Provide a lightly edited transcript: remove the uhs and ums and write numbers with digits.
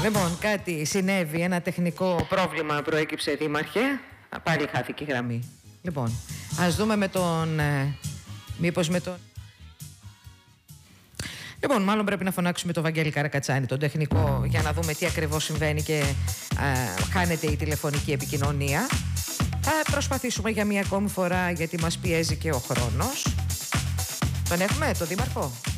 Λοιπόν, κάτι συνέβη, ένα τεχνικό πρόβλημα προέκυψε, Δήμαρχε. Πάλι χάθηκε η γραμμή. Λοιπόν, ας δούμε με τον... μήπως με τον... Λοιπόν, μάλλον πρέπει να φωνάξουμε τον Βαγγέλη Καρακατσάνη, τον τεχνικό, για να δούμε τι ακριβώς συμβαίνει και χάνεται η τηλεφωνική επικοινωνία. Θα προσπαθήσουμε για μία ακόμη φορά, γιατί μας πιέζει και ο χρόνος. Τον έχουμε, τον Δήμαρχο?